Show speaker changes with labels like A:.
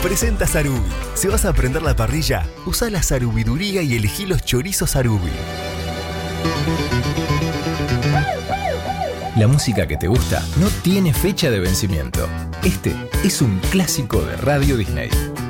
A: presenta Sarubi. Si vas a prender la parrilla, usa la sarubiduría y elegí los chorizos Sarubi.
B: La música que te gusta no tiene fecha de vencimiento. Este es un clásico de Radio Disney.